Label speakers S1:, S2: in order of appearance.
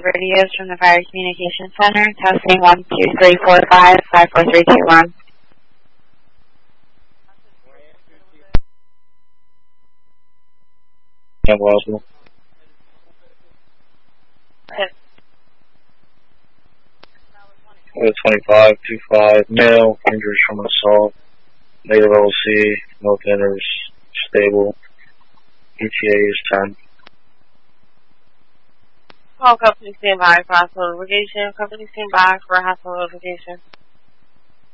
S1: radios from the Fire Communication Center. Testing 1, 2, 3, 4, 5, 5, 4, 3, 2, 1.
S2: Ten possible.
S1: Yes.
S2: 25, 25, male, injuries from assault, native LC, no thinners, stable, ETA is 10.
S1: All companies stand by for hospital notification. Companies stand by for hospital notification.